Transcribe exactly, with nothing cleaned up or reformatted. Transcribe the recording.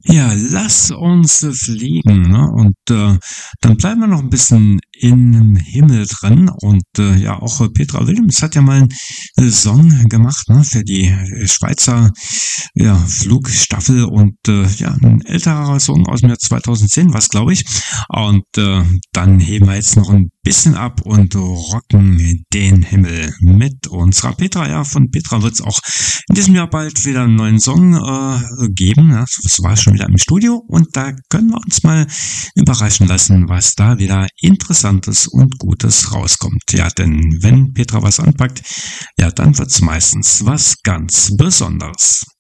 Ja, lass uns fliegen, ne? Und äh, dann bleiben wir noch ein bisschen im Himmel drin. Und äh, ja, auch äh, Petra Williams hat ja mal einen äh, Song gemacht, ne, für die äh, Schweizer ja, Flugstaffel und äh, ja, ein älterer Song aus dem Jahr zweitausendzehn, was glaube ich. Und äh, dann heben wir jetzt noch ein bisschen ab und rocken den Himmel mit unserer Petra. Ja, von Petra wird es auch in diesem Jahr bald wieder einen neuen Song äh, geben. Ja, das war schon wieder im Studio und da können wir uns mal überraschen lassen, was da wieder Interessantes und Gutes rauskommt. Ja, denn wenn Petra was anpackt, ja, dann wird's meistens was ganz Besonderes.